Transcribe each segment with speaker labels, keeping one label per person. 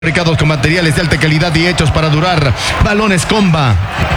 Speaker 1: Fabricados con materiales de alta calidad y hechos para durar. Balones Comba.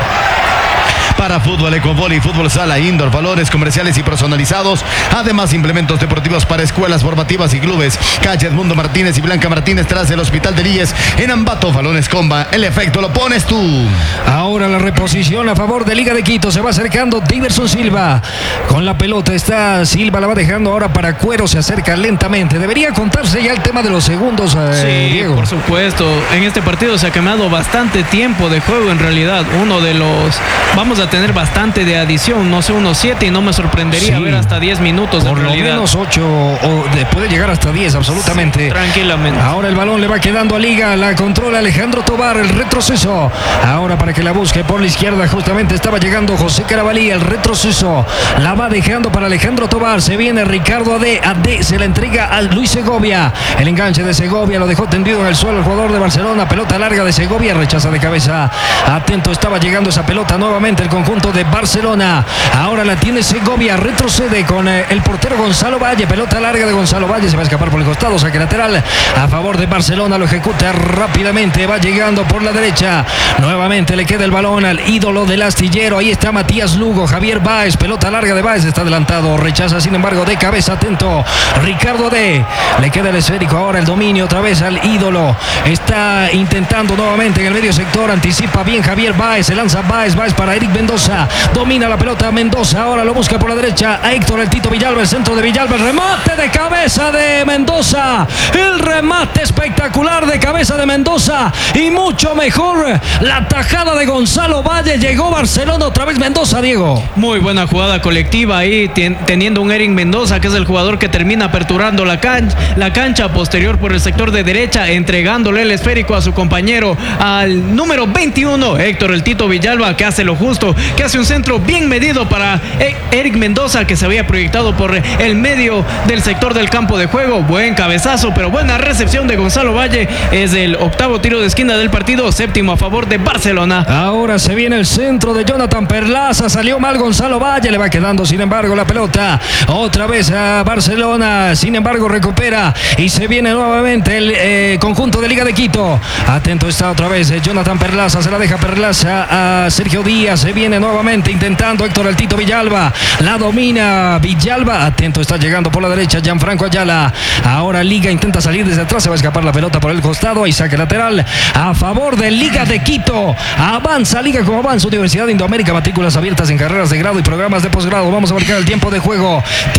Speaker 1: Para fútbol, ecovóley, fútbol sala, indoor, valores comerciales y personalizados. Además, implementos deportivos para escuelas formativas y clubes. Calle Edmundo Martínez y Blanca Martínez tras el Hospital de Líes. En Ambato, Balones Comba. El efecto lo pones tú.
Speaker 2: Ahora la reposición a favor de Liga de Quito. Se va acercando Diverson Silva. Con la pelota está Silva, la va dejando ahora para Cuero. Se acerca lentamente. Debería contarse ya el tema de los segundos,
Speaker 3: sí,
Speaker 2: Diego.
Speaker 3: Por supuesto. En este partido se ha quemado bastante tiempo de juego en realidad. Uno de los... Vamos a tener bastante de adición, no sé, unos 7 y no me sorprendería ver hasta 10 minutos.
Speaker 2: Por lo menos 8 o puede llegar hasta 10, absolutamente.
Speaker 3: Sí, tranquilamente.
Speaker 2: Ahora el balón le va quedando a Liga, la controla Alejandro Tobar, el retroceso. Ahora para que la busque por la izquierda, justamente estaba llegando José Carabalí, el retroceso. La va dejando para Alejandro Tobar, se viene Ricardo Ade, se la entrega a Luis Segovia. El enganche de Segovia lo dejó tendido en el suelo el jugador de Barcelona, pelota larga de Segovia, rechaza de cabeza. Atento, estaba llegando esa pelota nuevamente el conjunto de Barcelona. Ahora la tiene Segovia, retrocede con el portero Gonzalo Valle, pelota larga de Gonzalo Valle, se va a escapar por el costado, saque lateral a favor de Barcelona, lo ejecuta rápidamente, va llegando por la derecha, nuevamente le queda el balón al ídolo del astillero, ahí está Matías Lugo, Javier Báez, pelota larga de Báez, está adelantado, rechaza sin embargo de cabeza, atento, Ricardo D, le queda el esférico, ahora el dominio otra vez al ídolo, está intentando nuevamente en el medio sector, anticipa bien Javier Báez, se lanza Báez para Eric Mendoza, domina la pelota Mendoza, ahora lo busca por la derecha a Héctor el Tito Villalba, el centro de Villalba, el remate de cabeza de Mendoza, el remate espectacular de cabeza de Mendoza y mucho mejor la tajada de Gonzalo Valle, llegó Barcelona otra vez Mendoza, Diego.
Speaker 3: Muy buena jugada colectiva ahí, teniendo un Eric Mendoza que es el jugador que termina aperturando la cancha posterior por el sector de derecha, entregándole el esférico a su compañero, al número 21, Héctor el Tito Villalba, que hace lo justo, que hace un centro bien medido para Eric Mendoza, que se había proyectado por el medio del sector del campo de juego. Buen cabezazo, pero buena recepción de Gonzalo Valle. Es el octavo tiro de esquina del partido, séptimo a favor de Barcelona.
Speaker 2: Ahora se viene el centro de Jonathan Perlaza, salió mal Gonzalo Valle, le va quedando sin embargo la pelota otra vez a Barcelona, sin embargo recupera y se viene nuevamente el conjunto de Liga de Quito. Atento está otra vez Jonathan Perlaza, se la deja Perlaza a Sergio Díaz, se viene nuevamente intentando Héctor el Tito Villalba, la domina Villalba, atento está llegando por la derecha Gianfranco Ayala, ahora Liga intenta salir desde atrás, se va a escapar la pelota por el costado y saque lateral a favor de Liga de Quito. Avanza Liga como avanza Universidad de Indoamérica, matrículas abiertas en carreras de grado y programas de posgrado. Vamos a marcar el tiempo de juego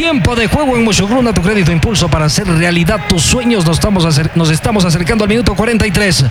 Speaker 2: en Mushugruna, tu crédito impulso para hacer realidad tus sueños. Nos estamos acercando al minuto 43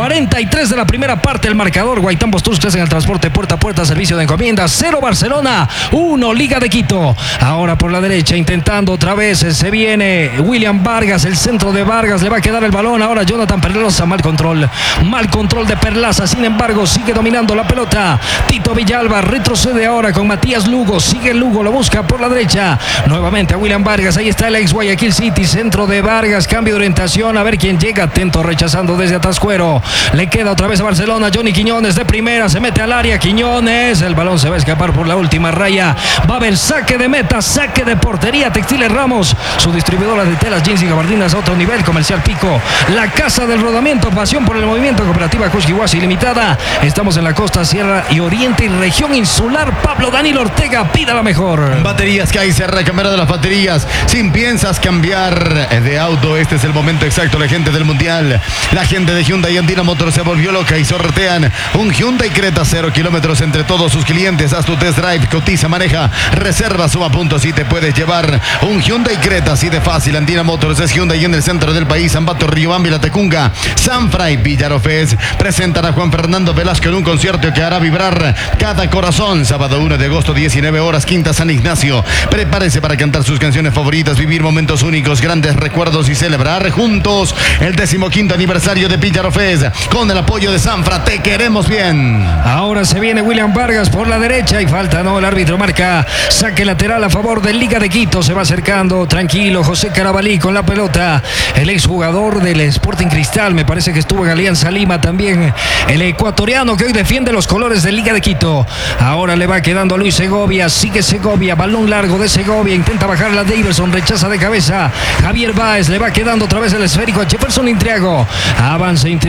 Speaker 2: de la primera parte, el marcador. Guaitambos Tours crece en el transporte puerta a puerta, servicio de encomiendas, 0 Barcelona, 1 Liga de Quito. Ahora por la derecha intentando otra vez, se viene William Vargas, el centro de Vargas, le va a quedar el balón, ahora Jonathan Perlaza, mal control de Perlaza, sin embargo sigue dominando la pelota Tito Villalba, retrocede ahora con Matías Lugo, sigue Lugo, lo busca por la derecha, nuevamente a William Vargas, ahí está el ex Guayaquil City, centro de Vargas, cambio de orientación, a ver quién llega, atento, rechazando desde atrás Cuero, le queda otra vez a Barcelona, Johnny Quiñones de primera, se mete al área, Quiñones, el balón se va a escapar por la última raya, va a haber saque de meta, saque de portería, Textiles Ramos, su distribuidora de telas, jeans y gabardinas a otro nivel, Comercial Pico, la casa del rodamiento, pasión por el movimiento, Cooperativa Cusquihuasi Limitada, estamos en la costa, sierra y oriente y región insular, Pablo Danilo Ortega, pida la mejor.
Speaker 1: Baterías Kaiser, recambio de las baterías, si piensas cambiar de auto, este es el momento exacto, la gente del Mundial, la gente de Hyundai Andina Motor se volvió loca y sortean un Hyundai Creta 0 kilómetros entre todos sus clientes, haz tu test drive, cotiza, maneja, reserva, suma puntos y te puedes llevar un Hyundai Creta así de fácil. Andina Motors es Hyundai en el centro del país, Ambato, Riobamba, La Tecunga, Sanfray, Villarofés, presentan a Juan Fernando Velasco en un concierto que hará vibrar cada corazón, sábado 1 de agosto, 19 horas, Quinta San Ignacio, prepárese para cantar sus canciones favoritas, vivir momentos únicos, grandes recuerdos y celebrar juntos el 15º aniversario de Villarofés, con el apoyo de Sanfra, te queremos bien.
Speaker 2: Ahora se viene William Vargas. Vargas por la derecha y falta, no, el árbitro marca saque lateral a favor del Liga de Quito. Se va acercando tranquilo José Carabalí con la pelota, el exjugador del Sporting Cristal, me parece que estuvo en Alianza Lima también, el ecuatoriano que hoy defiende los colores de Liga de Quito. Ahora le va quedando a Luis Segovia, sigue Segovia, balón largo de Segovia, intenta bajar la Daverson, rechaza de cabeza Javier Báez, le va quedando otra vez el esférico a Jefferson Intriago, avanza